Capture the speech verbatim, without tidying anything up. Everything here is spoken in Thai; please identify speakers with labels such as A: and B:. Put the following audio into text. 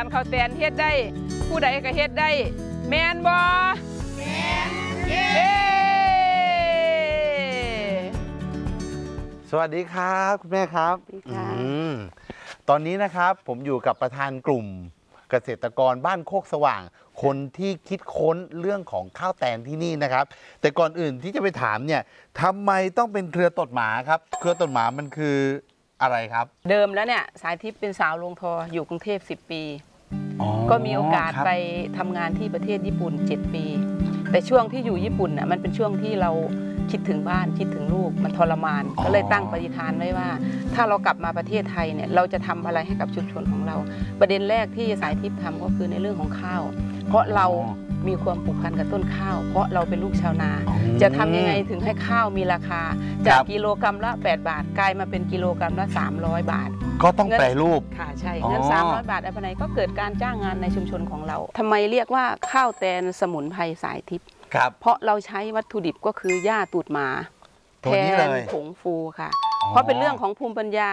A: ข้าวแตนเฮ็ดได้ผู้ใดก็เฮ็ดได้แม่นบ่แม่นเย้
B: สวัสดีครับคุณแม่ครับตอนนี้นะครับผมอยู่กับประธานกลุ่มเกษตรกรบ้านโคกสว่างคนที่คิดค้นเรื่องของข้าวแตนที่นี่นะครับแต่ก่อนอื่นที่จะไปถามเนี่ยทำไมต้องเป็นเครือตดหมาครับเครือตดหมามันคืออะไรครับ
A: เดิมแล้วเนี่ยสายทิพย์เป็นสาวโรงทออยู่กรุงเทพสิบปีก็มีโอกาสไปทำงานที่ประเทศญี่ปุ่นเจ็ดปีแต่ช่วงที่อยู่ญี่ปุ่นน่ะมันเป็นช่วงที่เราคิดถึงบ้านคิดถึงลูกมันทรมานก็เลยตั้งปณิธานไว้ว่าถ้าเรากลับมาประเทศไทยเนี่ยเราจะทำอะไรให้กับชุมชนของเราประเด็นแรกที่สายทิพย์ทำก็คือในเรื่องของข้าวเพราะเรามีความผูกพันกับต้นข้าวเพราะเราเป็นลูกชาวนาจะทำยังไงถึงให้ข้าวมีราคาจากกิโลกรัมละแปดบาทกลายมาเป็นกิโลกรัมละสามร้อยบาท
B: ก็ต้องแปรรูป
A: ค่ะใช่เงินสามร้อยบาทอะไรก็เกิดการจ้างงานในชุมชนของเราทำไมเรียกว่าข้าวแตนสมุนไพรสายทิพย์เพราะเราใช้วัตถุดิบก็คือหญ้าตูดหมาแทนผงฟูค่ะเพราะเป็นเรื่องของภูมิปัญญา